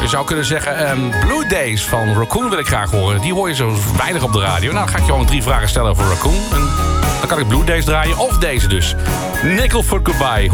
Je zou kunnen zeggen, Blue Days van Raccoon wil ik graag horen. Die hoor je zo weinig op de radio. Nou, dan ga ik je gewoon 3 vragen stellen over Raccoon. En dan kan ik Blue Days draaien, of deze dus. Nickel for Goodbye.